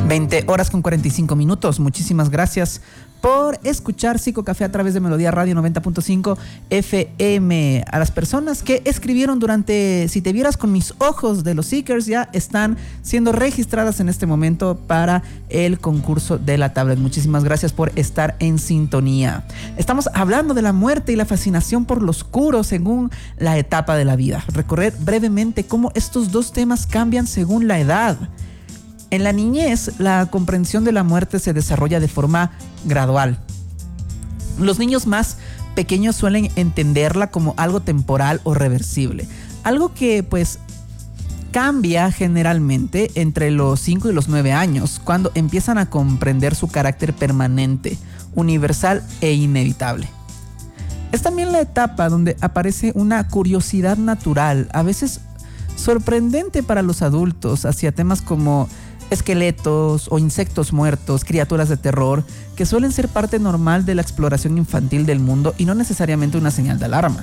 20 horas con 45 minutos. Muchísimas gracias por escuchar Psicocafé a través de Melodía Radio 90.5 FM. A las personas que escribieron durante Si te vieras con mis ojos de los Seekers, ya están siendo registradas en este momento para el concurso de la tablet. Muchísimas gracias por estar en sintonía. Estamos hablando de la muerte y la fascinación por lo oscuro según la etapa de la vida. Recorrer brevemente cómo estos dos temas cambian según la edad. En la niñez, la comprensión de la muerte se desarrolla de forma gradual. Los niños más pequeños suelen entenderla como algo temporal o reversible. Algo que, pues, cambia generalmente entre los 5 y los 9 años, cuando empiezan a comprender su carácter permanente, universal e inevitable. Es también la etapa donde aparece una curiosidad natural, a veces sorprendente para los adultos, hacia temas como esqueletos o insectos muertos, criaturas de terror, que suelen ser parte normal de la exploración infantil del mundo y no necesariamente una señal de alarma.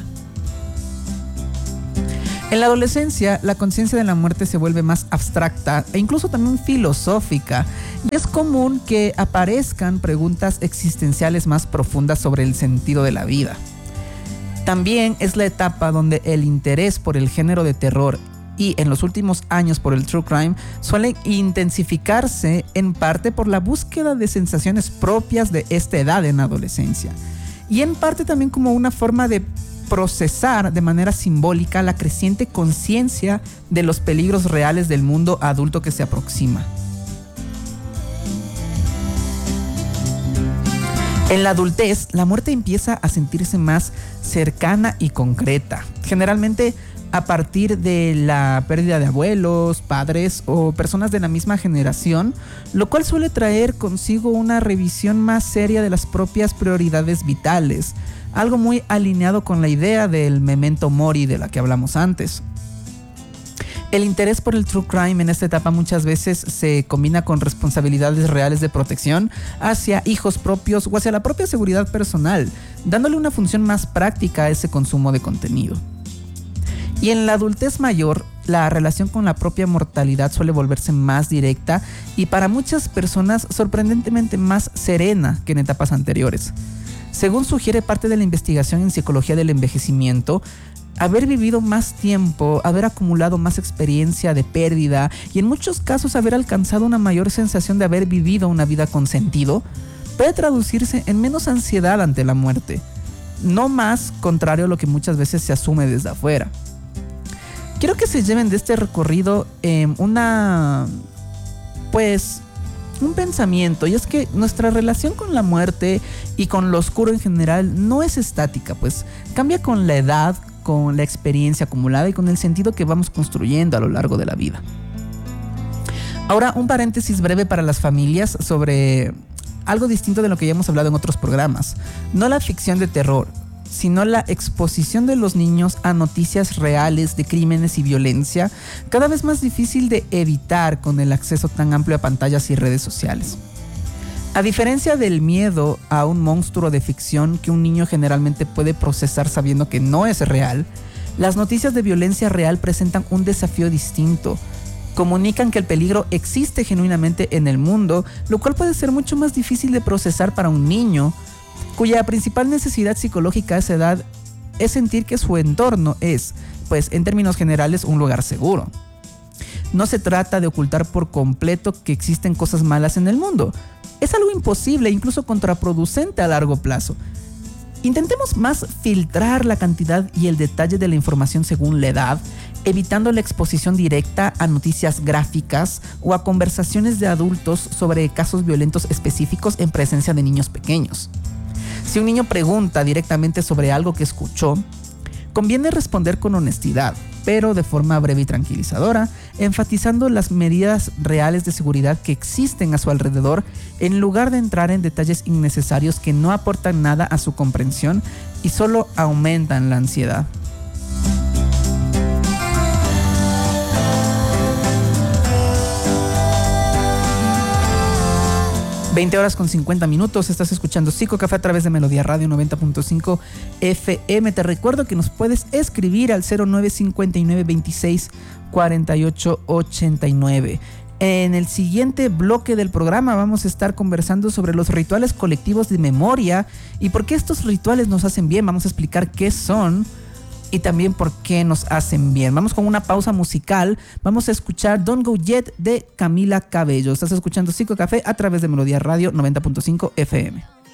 En la adolescencia, la conciencia de la muerte se vuelve más abstracta e incluso también filosófica, y es común que aparezcan preguntas existenciales más profundas sobre el sentido de la vida. También es la etapa donde el interés por el género de terror y en los últimos años por el true crime suelen intensificarse, en parte por la búsqueda de sensaciones propias de esta edad en adolescencia, y en parte también como una forma de procesar de manera simbólica la creciente conciencia de los peligros reales del mundo adulto que se aproxima. En la adultez, la muerte empieza a sentirse más cercana y concreta, generalmente a partir de la pérdida de abuelos, padres o personas de la misma generación, lo cual suele traer consigo una revisión más seria de las propias prioridades vitales, algo muy alineado con la idea del memento mori de la que hablamos antes. El interés por el true crime en esta etapa muchas veces se combina con responsabilidades reales de protección hacia hijos propios o hacia la propia seguridad personal, dándole una función más práctica a ese consumo de contenido. Y en la adultez mayor, la relación con la propia mortalidad suele volverse más directa y para muchas personas sorprendentemente más serena que en etapas anteriores. Según sugiere parte de la investigación en psicología del envejecimiento, haber vivido más tiempo, haber acumulado más experiencia de pérdida y en muchos casos haber alcanzado una mayor sensación de haber vivido una vida con sentido, puede traducirse en menos ansiedad ante la muerte, no más contrario a lo que muchas veces se asume desde afuera. Quiero que se lleven de este recorrido un pensamiento, y es que nuestra relación con la muerte y con lo oscuro en general no es estática, pues cambia con la edad, con la experiencia acumulada y con el sentido que vamos construyendo a lo largo de la vida. Ahora, un paréntesis breve para las familias sobre algo distinto de lo que ya hemos hablado en otros programas. No la ficción de terror, sino la exposición de los niños a noticias reales de crímenes y violencia, cada vez más difícil de evitar con el acceso tan amplio a pantallas y redes sociales. A diferencia del miedo a un monstruo de ficción que un niño generalmente puede procesar sabiendo que no es real, las noticias de violencia real presentan un desafío distinto. Comunican que el peligro existe genuinamente en el mundo, lo cual puede ser mucho más difícil de procesar para un niño, cuya principal necesidad psicológica a esa edad es sentir que su entorno es, pues en términos generales, un lugar seguro. No se trata de ocultar por completo que existen cosas malas en el mundo. Es algo imposible e incluso contraproducente a largo plazo. Intentemos más filtrar la cantidad y el detalle de la información según la edad, evitando la exposición directa a noticias gráficas o a conversaciones de adultos sobre casos violentos específicos en presencia de niños pequeños. Si un niño pregunta directamente sobre algo que escuchó, conviene responder con honestidad, pero de forma breve y tranquilizadora, enfatizando las medidas reales de seguridad que existen a su alrededor, en lugar de entrar en detalles innecesarios que no aportan nada a su comprensión y solo aumentan la ansiedad. 20 horas con 50 minutos, estás escuchando Psicocafé a través de Melodía Radio 90.5 FM. Te recuerdo que nos puedes escribir al 0959 26 48 89. En el siguiente bloque del programa vamos a estar conversando sobre los rituales colectivos de memoria y por qué estos rituales nos hacen bien. Vamos a explicar qué son y también por qué nos hacen bien. Vamos con una pausa musical. Vamos a escuchar Don't Go Yet de Camila Cabello. Estás escuchando Psico Café a través de Melodía Radio 90.5 FM.